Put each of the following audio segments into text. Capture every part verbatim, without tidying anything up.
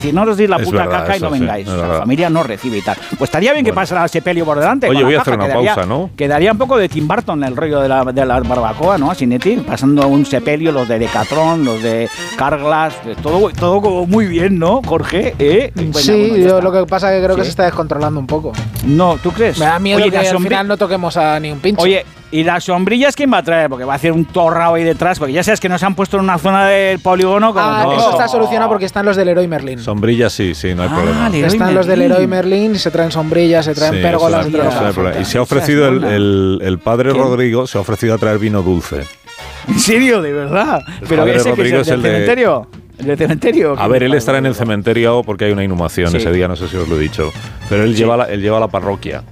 Si no os deis la puta verdad, caca y no sí, vengáis. es La verdad. familia no recibe y tal. Pues estaría bien bueno. que pasara el sepelio por delante. Oye, con voy la a hacer caja, una quedaría, pausa, ¿no? Quedaría un poco de Tim Burton el rollo de la, de la barbacoa, ¿no? Sinetti, pasando un sepelio, los de Decathlon, los de Carglass, todo, todo como muy bien, ¿no, Jorge? ¿Eh? Bueno, sí, bueno, yo está. lo que pasa es que creo ¿Sí? que se está descontrolando un poco. No, ¿tú crees? Me da miedo Oye, que al sombri- final no toquemos a ni un pincho. Oye, ¿y las sombrillas quién va a traer? Porque va a hacer un torrao ahí detrás, porque ya sabes que nos han puesto en una zona del polígono como... Ah, no. eso está solucionado porque están los del Leroy Merlin. Sombrillas sí, sí, no hay Ah, problema. Leroy Están los del Merlin. Leroy Merlin y se traen sombrillas, se traen Sí, pérgolas. eso y no hay- todo. eso no hay problema. Y se ha ofrecido el, el, el padre ¿Quién? Rodrigo, se ha ofrecido a traer vino dulce. ¿En serio? ¿De verdad? El ¿Pero padre ese que Rodrigo es el es el del de- cementerio? ¿El del cementerio? A ver, él estará en el cementerio porque hay una inhumación Sí. ese día, no sé si os lo he dicho. Pero él, Sí. lleva, la, él lleva la parroquia.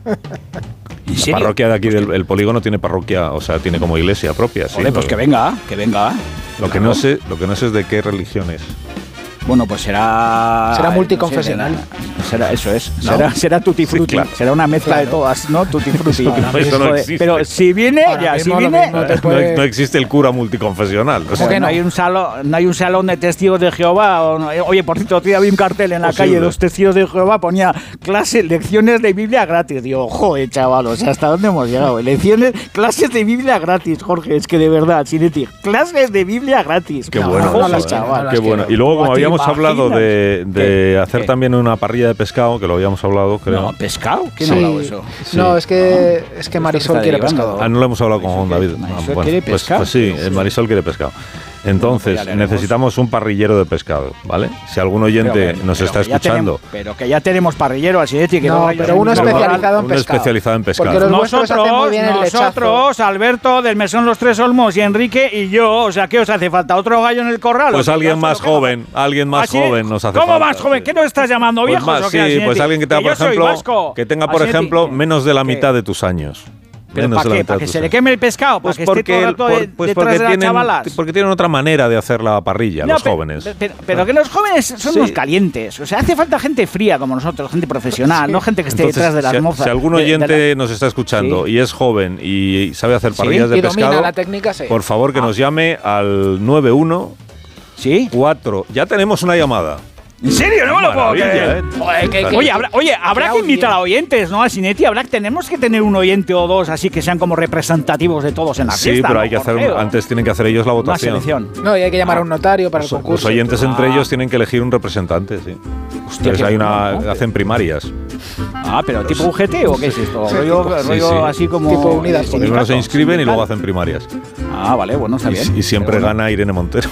¿En La serio? parroquia de aquí del el polígono tiene parroquia, o sea, tiene como iglesia propia. Sí, Joder, pues que venga, que venga. Lo que no sé, lo que no sé es de qué religión es. Bueno, pues será... Será no multiconfesional. sé, será, será eso es. ¿No? Será, será tutti frutti. Sí, claro. Será una mezcla Claro. de todas, ¿no? Tutti frutti. No, eso no Joder, existe. pero si viene, Ahora ya, si mismo lo viene... mismo te No, puede- no existe el cura multiconfesional. O sea, que no, no? hay un salón, no hay un salón de testigos de Jehová. O no- oye, por cierto, otro día vi un cartel en la Posible. calle, dos testigos de Jehová, ponía clases, lecciones de Biblia gratis. Digo, joder, chaval, o sea, ¿hasta dónde hemos llegado? Lecciones, clases de Biblia gratis, Jorge, es que de verdad, Sinetti, clases de Biblia gratis. Qué No, bueno, no, no eso, las ¿eh? quiero, no las Qué bueno. quiero. Y luego, como ¿Te habíamos hablado imaginas? de, de ¿Qué? hacer ¿Qué? también una parrilla de pescado, que lo habíamos hablado, creo. No, ¿pescado? ¿Quién Sí. ha hablado eso? Sí. No, es que, Ah. es que Marisol Está quiere derivando. pescado. Ah, no lo hemos hablado con Marisol David. quiere- Ah, Marisol bueno, quiere pues, pescado. pues sí, el Marisol quiere pescado. Entonces, Bueno, pues ya le haremos. necesitamos un parrillero de pescado, ¿vale? Si algún oyente Pero que- nos pero está que ya escuchando, tenemos- pero que ya tenemos parrillero, Sinetti. Que No, rayos pero en uno un especializado en uno pescado. especializado en pescado. Porque los vuestros hacen muy Nosotros, bien el lechazo. nosotros, Alberto, del Mesón Los Tres Olmos y Enrique y yo, o sea, ¿qué os hace falta? ¿Otro gallo en el corral? Pues ¿O qué? alguien Ya más solo queda- joven, alguien más ¿Ah, sí? joven nos hace ¿Cómo falta. más joven? sí. ¿Qué nos estás llamando, Pues viejos? más, o qué, sí, Sinetti? pues alguien que tenga, Que por yo soy ejemplo, vasco. que tenga, ¿Ah, por Sinetti? ejemplo, menos de la ¿Qué? mitad de tus años. ¿Pero Menos para de la qué? mitad ¿Para de que tus se le años. queme el pescado? ¿Para Pues que esté todo porque, el rato por- de- pues detrás porque de las tienen, chavalas? porque tienen otra manera de hacer la parrilla, No, los pe- jóvenes. Pero, pero que los jóvenes son Sí. unos calientes. O sea, hace falta gente fría como nosotros, gente profesional, Sí. no gente que esté Entonces, detrás de las si, mozas. si algún de- de oyente la- nos está escuchando Sí. y es joven y sabe hacer Sí. parrillas de Y domina pescado, la técnica, sí. por favor que Ah. nos llame al nueve uno ¿Sí? cuatro. Ya tenemos una llamada. ¿En serio? No me lo puedo Maravilla, creer. ¿eh? Joder, que- que- Oye, habrá, oye, habrá Qué que invitar a audiencia. oyentes, ¿no? A Sinetti, habrá que tenemos que tener un oyente o dos así que sean como representativos de todos en la Sí, fiesta. pero ¿no, hay que hacer Jorge? un- antes tienen que hacer ellos la Una votación. selección. No, y hay que llamar a un notario para el Los, los concurso. oyentes Ah. entre ellos tienen que elegir un representante, sí. Hostia, Entonces qué hay una, bueno, ¿no? hacen primarias. Ah, pero tipo U G T o qué es esto? Sí, rollo tipo- sí, rollo sí. así como. Tipo Unidas eh, Podemos. Primero se sindicato, inscriben y luego sindical. hacen primarias. Ah, vale, bueno, está Y, bien. y siempre Pero bueno. gana Irene Montero.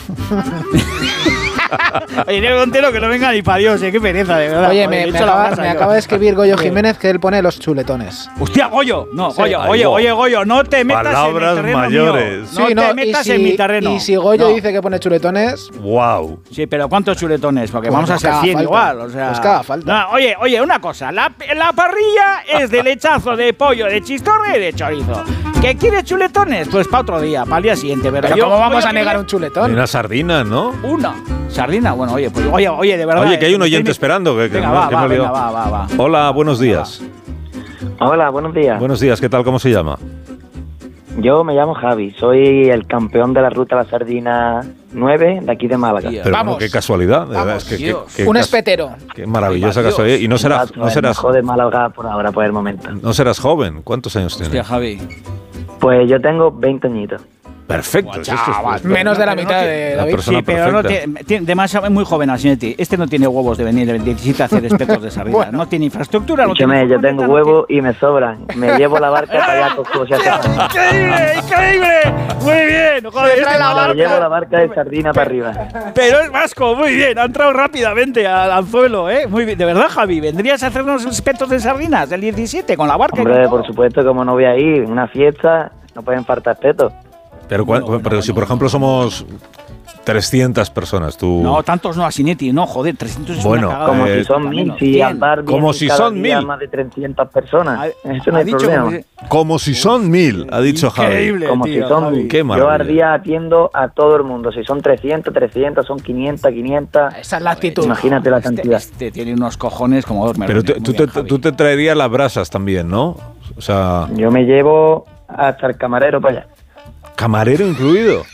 Oye, Irene Montero, que no venga ni para Dios, eh, qué pereza, de verdad. Oye, Joder, me, he me hecho la acaba, brasa me yo. acaba de escribir Goyo ¿Qué? Jiménez que él pone los chuletones. Hostia, Goyo, no, Sí. Goyo, Ay, oye, Go. oye, Goyo, no te metas Palabras en mi terreno mayores. mío. No te metas y si, en mi terreno. Y si Goyo No. dice que pone chuletones, ¡Wow! Sí, pero ¿cuántos chuletones? Porque Pues vamos a pues ser cada cien falta. igual, o sea. Pues cada falta. No, oye, oye, una cosa, la, la parrilla es de lechazo de pollo, de chistorra y de chorizo. ¿Qué quieres chuletones? Pues para otro día, para el día siguiente. Pero, ¿pero yo- cómo vamos oye, a negar que- un chuletón? Una sardina, ¿no? Una. Sardina, bueno, oye, pues oye, oye, de verdad. Oye, que hay un eh, oyente tiene- esperando. Que, que Venga, no- va, que va, me he venga, liado. va, va, va. Hola, buenos días. Hola, buenos días. Buenos días, ¿qué tal? ¿Cómo se llama? Yo me llamo Javi, soy el campeón de la Ruta a la Sardina nueve de aquí de Málaga. Tía. Pero Vamos. bueno, qué casualidad. de verdad, Vamos, es que, Dios. que- que Un cas- espetero. Qué maravillosa Dios. casualidad. Y no serás, Exacto, no el serás, mejor de Málaga por ahora, por el momento. no serás joven. ¿Cuántos años Hostia, tienes? Javi. Pues yo tengo veinte añitos. Perfecto. es esto, es- Chaval, es- Menos de la Pero no mitad tiene- de la David. persona Sí, pero no perfecta. tiene, tiene demasiado, muy joven Asinetti. Este no tiene huevos de venir el veintisiete a hacer espetos de sardina. Bueno. No tiene infraestructura. No Escúchame, tiene yo tengo furgoneta, no huevos y me sobran. Me llevo la barca para allá con como si hace falta. ¡Increíble! ¡Increíble! Muy bien, joder, este Me llevo la barca de sardina para arriba. pero es vasco, muy bien, ha entrado rápidamente al anzuelo, ¿eh? Muy bien, de verdad, Javi, ¿vendrías a hacernos espetos de sardinas el diecisiete con la barca? y con Hombre, todo? por supuesto, como no voy a ir, una fiesta, no pueden faltar espetos. Pero, Bueno, cua- bueno, pero si, bueno. por ejemplo, somos trescientas personas, tú... No, tantos no, Asinetti, no, joder, trescientos es Bueno, una cagada. Como Eh, si son Menos, mil, si cien. al bar Como vienen si cada son día mil. más de trescientas personas. Ha- Eso no ha hay dicho problema. como si- Como si son mil, ha dicho Javi. Increíble, Como tío, si son Javi. mil. Qué Yo maravilla. al día atiendo a todo el mundo. Si son trescientos, trescientos, son quinientos, quinientos. Esa es la actitud. Imagínate la Este, cantidad. este tiene unos cojones como dos Pero melones. te- Muy tú, bien, te, Javi. tú te traerías las brasas también, ¿no? O sea, Yo me llevo hasta el camarero para allá. camarero incluido.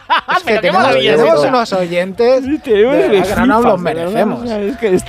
Es que Pero qué tenemos, maravilla es tenemos esto. unos oyentes Tenemos de verdad de que no nos flipas, los de verdad. merecemos. O sea, es que